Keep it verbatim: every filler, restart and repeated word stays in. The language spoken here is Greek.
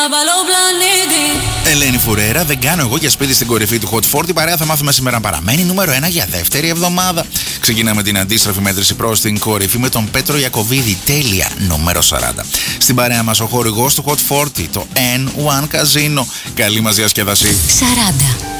Ελένη Φουρέρα, δεν κάνω εγώ για σπίτι στην κορυφή του Hot φορτί. Παρέα θα μάθουμε σήμερα παραμένει νούμερο ένα για δεύτερη εβδομάδα. Ξεκινάμε την αντίστροφη μέτρηση προς την κορυφή με τον Πέτρο Ιακωβίδη. Τέλεια, νούμερο σαράντα. Στην παρέα μας ο χορηγός του Hot φορτί, το N ένα Casino. Καλή μας διασκέδαση. σαράντα.